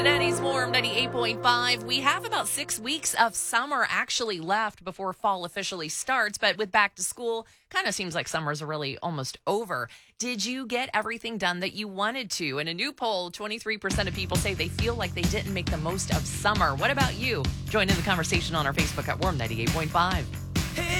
Cincinnati's Warm 98.5. We have about 6 weeks of summer actually left before fall officially starts, but with back to school, kind of seems like summer's really almost over. Did you get everything done that you wanted to? In a new poll, 23% of people say they feel like they didn't make the most of summer. What about you? Join in the conversation on our Facebook at Warm 98.5.